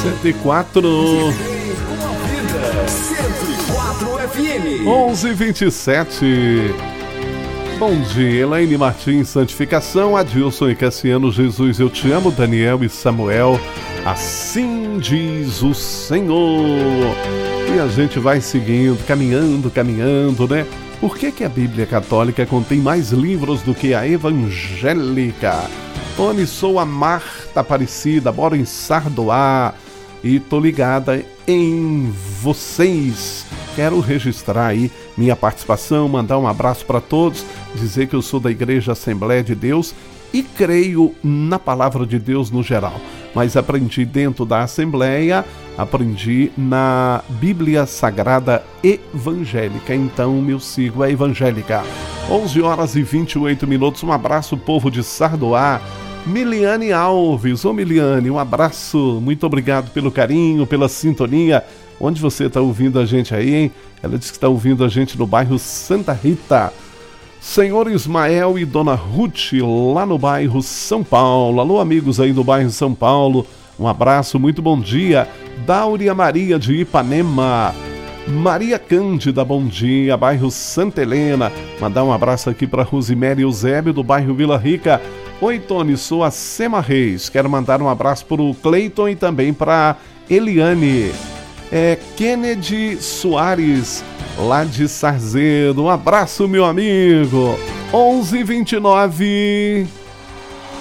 104. 104 FM. 11:27. Bom dia, Elaine Martins, Santificação, Adilson e Cassiano, Jesus, eu te amo, Daniel e Samuel, assim diz o Senhor. E a gente vai seguindo, caminhando, né? Por que a Bíblia Católica contém mais livros do que a evangélica? Tony, sou a Marta Aparecida, moro em Sardoá e tô ligada em vocês. Quero registrar aí minha participação, mandar um abraço para todos, dizer que eu sou da Igreja Assembleia de Deus e creio na Palavra de Deus no geral. Mas aprendi dentro da Assembleia, aprendi na Bíblia Sagrada Evangélica, então eu sigo a Evangélica. 11h28, um abraço, povo de Sardoá. Miliane Alves, Miliane, um abraço, muito obrigado pelo carinho, pela sintonia. Onde você está ouvindo a gente aí, hein? Ela disse que está ouvindo a gente no bairro Santa Rita. Senhor Ismael e Dona Ruth, lá no bairro São Paulo. Alô, amigos aí do bairro São Paulo. Um abraço, muito bom dia. Dáurea Maria de Ipanema. Maria Cândida, bom dia. Bairro Santa Helena. Mandar um abraço aqui para Rosemary Eusébio, do bairro Vila Rica. Oi, Tony, sou a Sema Reis. Quero mandar um abraço para o Cleiton e também para Eliane. Kennedy Soares, lá de Sarzedo. Um abraço, meu amigo. 11h29.